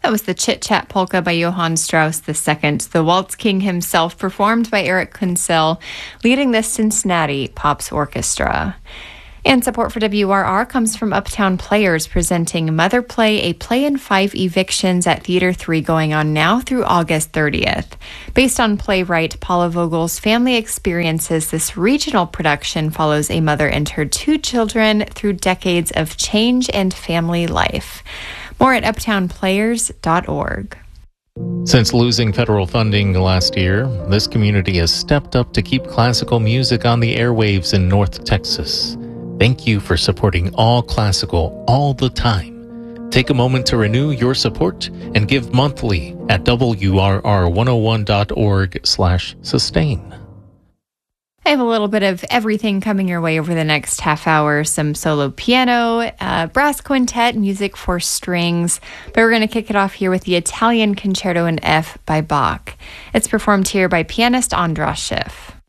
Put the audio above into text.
That was the Chit Chat Polka by Johann Strauss II, the Waltz King himself, performed by Eric Kunsel, leading the Cincinnati Pops Orchestra. And support for WRR comes from Uptown Players, presenting Mother Play, a play in 5 evictions at Theater 3 going on now through August 30th. Based on playwright Paula Vogel's family experiences, this regional production follows a mother and her 2 children through decades of change and family life. More at uptownplayers.org. Since losing federal funding last year, this community has stepped up to keep classical music on the airwaves in North Texas. Thank you for supporting all classical all the time. Take a moment to renew your support and give monthly at WRR101.org/sustain. I have a little bit of everything coming your way over the next half hour. Some solo piano, brass quintet, music for strings. But we're going to kick it off here with the Italian Concerto in F by Bach. It's performed here by pianist Andras Schiff.